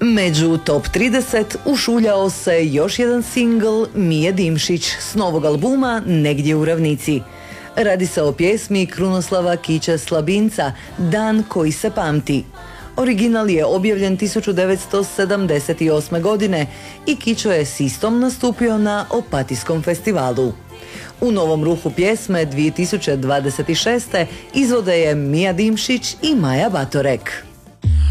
Među top 30 ušuljao se još jedan singl Mije Dimšić s novog albuma Negdje u ravnici. Radi se o pjesmi Krunoslava Kiće Slabinca Dan koji se pamti. Original je objavljen 1978. godine i Kićo je s istom nastupio na Opatijskom festivalu. U novom ruhu pjesme 2026. izvode je Mija Dimšić i Maja Batorek.